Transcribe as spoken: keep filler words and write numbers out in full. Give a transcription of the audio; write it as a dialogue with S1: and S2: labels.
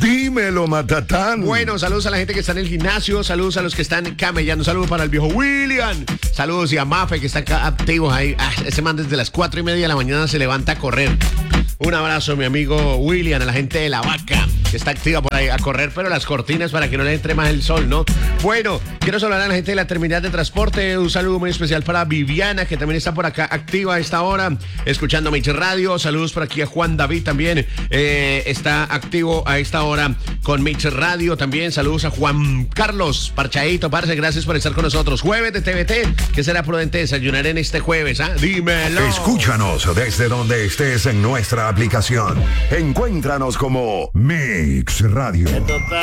S1: Dímelo, Matatán.
S2: Bueno, saludos a la gente que está en el gimnasio, saludos a los que están camellando, saludos para el viejo William, saludos y a Mafe que está acá activo ahí. Ah, ese man desde las cuatro y media de la mañana se levanta a correr. Un abrazo, mi amigo William, a la gente de La Vaca, que está activa por ahí a correr, pero las cortinas para que no le entre más el sol, ¿no? Bueno, quiero saludar a la gente de la terminal de transporte. Un saludo muy especial para Viviana, que también está por acá activa a esta hora, escuchando Mix Radio. Saludos por aquí a Juan David también, eh, está activo a esta hora con Mix Radio también. Saludos a Juan Carlos Parchadito, parce, gracias por estar con nosotros. Jueves de T V T, que será prudente desayunar en este jueves, ¿ah? Dímelo.
S1: Escúchanos desde donde estés en nuestra aplicación. Encuéntranos como Mix Radio.
S3: Esto está